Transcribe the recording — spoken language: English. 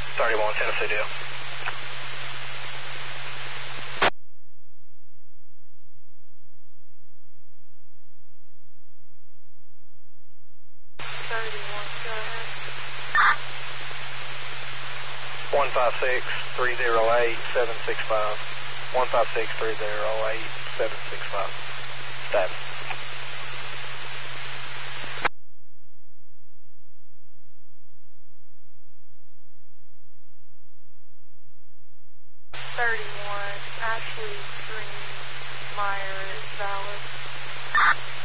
31 Tennessee deal. Go ahead. 156-308-765. 156-308-765. Status. Ashley Green Meyer is valid.